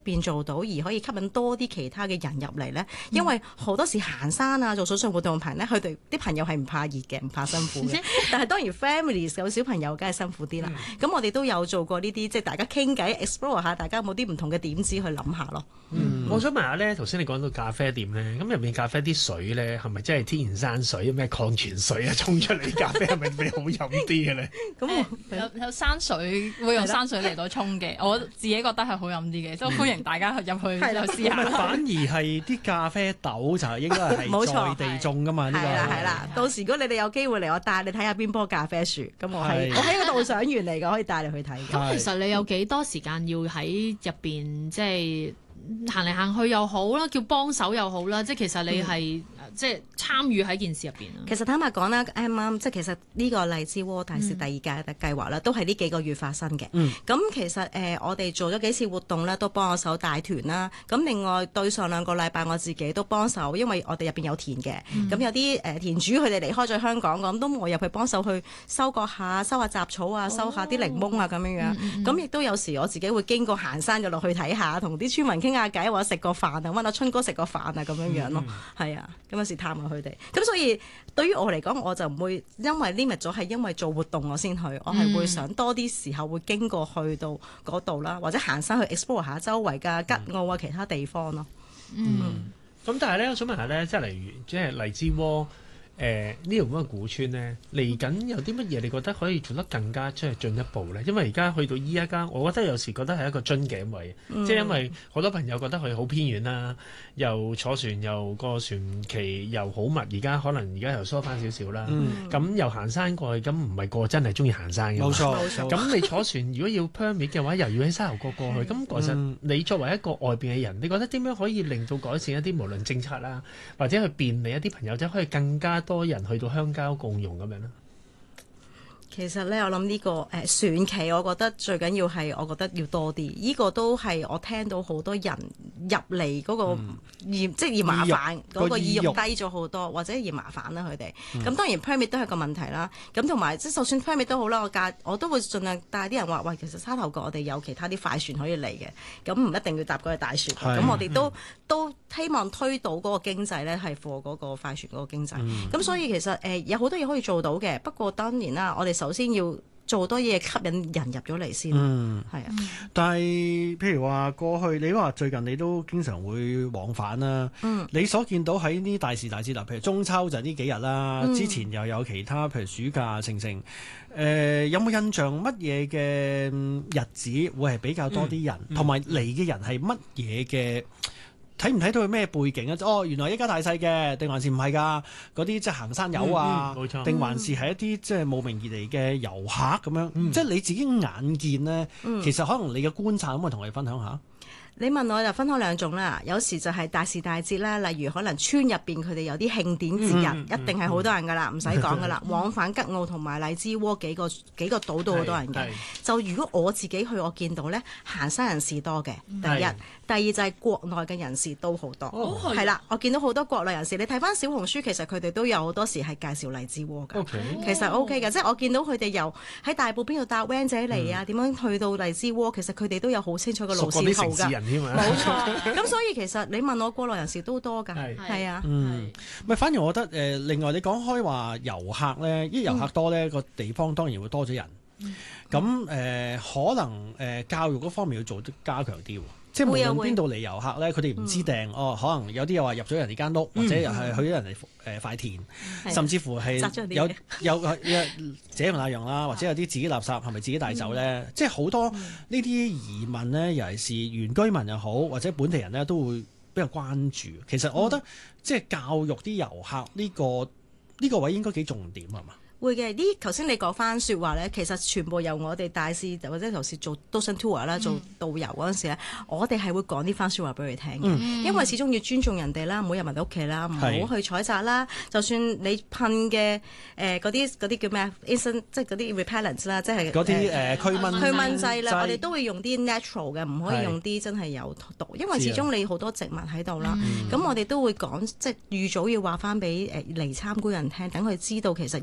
邊做到，而可以吸引多啲其他嘅人入嚟呢？因為好多時行山啊，做水上活動朋呢，佢哋啲朋友係唔怕熱嘅，唔怕辛苦嘅。但係當然 families 有小朋友，梗係辛苦啲啦。咁我哋都有做過呢啲，即係大家傾偈 explore 下，大家有冇啲唔同嘅點子去諗下咯。 我想問下呢，頭先你講到咖啡店呢，咁入面咖啡啲水呢，係咪真係天然山水，咩礦泉水啊，沖出嚟咖啡係咪好飲啲嘅呢？ 咁有山水會用山水嚟到沖嘅，我自己覺得係好飲啲嘅，都歡迎大家入去試下。 反而係啲咖啡豆就應該係在地種噶嘛？呢個係啦。到時如果你哋有機會嚟，我帶你睇下邊棵咖啡樹。咁我喺個導賞員嚟嘅，可以帶你去睇。 咁其實你有幾多時間要喺入邊即係行嚟行去又好啦，叫幫手又好啦，即係其實你係即係參與喺件事入邊啊。 其實坦白講啦，啱啱即係其實呢個荔枝窩大使第二屆嘅計劃啦，都係呢幾個月發生嘅。咁其實我哋做咗幾次活動咧，都幫我手帶團啦。咁另外對上2個禮拜我自己都幫手，因為我哋入邊有田嘅，咁有啲田主佢哋離開咗香港，咁都我入去幫手去收割下、收下雜草啊、收下啲檸檬啊咁樣樣。咁亦都有時我自己會經過行山就落去睇下，同啲村民傾下偈，或者食個飯啊，揾阿春哥食個飯啊咁樣樣咯。係啊，咁有時探下佢哋。咁所以對於我嚟講，我就唔會因為 limit 咗係因為做活動我先去，我係會想多啲時候會經過去到嗰度啦，或者行山去 explore 下周圍嘅吉澳啊其他地方咯。 咁但係咧，我想問下咧，即係例如即係荔枝窩呢度咁嘅古村咧，嚟緊有啲乜嘢你覺得可以做得更加即係進一步咧？因為而家去到依一間，我覺得有時覺得係一個樽頸位，即係因為好多朋友覺得佢好偏遠啦，又坐船又個船期又好密，而家可能而家又疏翻少少啦。咁又行山過去，咁唔係個真係中意行山嘅嘛。 冇錯。 咁你坐船如果要 permit 嘅話，又要喺沙頭角過去，咁其實你作為一個外邊嘅人，你覺得點樣可以令到改善一啲無論政策啦，或者去便利一啲朋友仔可以更加多人去到鄉郊共用咁樣咧？ 其實咧，我諗呢個選期，我覺得最緊要係，我覺得要多啲。呢個都係我聽到好多人入嚟嗰個即係嫌麻煩嗰個意欲低咗好多，或者嫌麻煩啦佢哋。咁當然 permit 都係個問題啦。咁同埋即係就算 permit 都好啦，我都會盡量帶啲人話：喂，其實沙頭角我哋有其他啲快船可以嚟嘅，咁唔一定要搭嗰個大船。咁我哋都希望推到嗰個經濟咧，係 for 嗰個快船嗰個經濟。咁所以其實有好多嘢可以做到嘅，不過當然啦，我哋首先要做多嘢吸引人入咗嚟先。係啊。 但係譬如話過去，你話最近你都經常會往返啦。你所見到喺呢大時大節，譬如中秋就呢幾日啦，之前又有其他譬如暑假成。有冇印象乜嘢嘅日子會係比較多啲人，同埋嚟嘅人係乜嘢嘅？睇唔睇到佢咩背景啊？原來一家大細嘅，定還是唔係㗎？嗰啲即係行山友啊， 冇錯。 定還是係一啲即係慕名而嚟嘅遊客咁樣？即係你自己眼見呢，其實可能你嘅觀察可唔可以同我哋分享下？ 你問我就分開兩種啦，有時就係大時大節啦，例如可能村入邊佢哋有啲慶典節日，一定係好多人噶啦，唔使講噶啦。往返吉澳同埋荔枝窩幾個島都好多人嘅。就如果我自己去，我見到咧行山人士多嘅，第一。第二就係國內嘅人士都好多，係啦，我見到好多國內人士。你睇翻小紅書，其實佢哋都有好多時係介紹荔枝窩㗎。其實 OK 嘅，即係我見到佢哋由喺大埔邊度搭 van 仔嚟啊，點樣去到荔枝窩，其實佢哋都有好清楚嘅路線圖㗎。冇錯，咁所以其實你問我國內人士都多㗎，係啊。 咪反而我覺得另外你講開話遊客咧，因為遊客多咧，個地方當然會多咗人。咁可能教育嗰方面要做得加強啲喎。即係無論邊度嚟遊客咧，佢哋唔知訂可能有啲又話入咗人哋間屋，或者又係去咗人哋塊田，甚至乎係有這樣那樣啦，或者有啲自己垃圾係咪自己帶走咧？即係好多呢啲疑問咧，尤其是原居民又好，或者本地人咧，都會比較關注。其實我覺得即係教育啲遊客呢個位應該幾重點係嘛？ 會嘅，呢頭先你講翻説話咧，其實全部由我哋大使或者頭時做 Dozen Tour 啦，做導遊嗰陣時咧，我哋係會講啲翻説話俾佢聽嘅，因為始終要尊重人哋啦，唔好入人哋屋企啦，唔好去採摘啦。就算你噴嘅嗰啲叫咩啊 insect 即係嗰啲 repellents 啦，即係嗰啲驅蚊劑啦，我哋都會用啲 natural 嘅，唔可以用啲真係有毒，因為始終你好多植物喺度啦。咁我哋都會講，即係預早要話翻俾嚟參觀人聽，等佢知道其實要尊重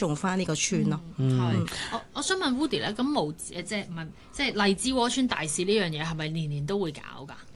重翻呢個村咯。 係，我想問 Woody 咧，咁即係唔係即係荔枝窩村大使呢樣嘢係咪年年都會搞㗎？